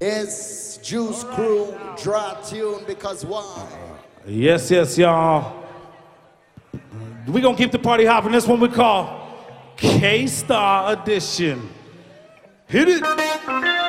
is Juice Crew Draw Tune, because why? Yes, yes, y'all. We're going to keep the party hopping. This one we call K-Star Edition. Hit it.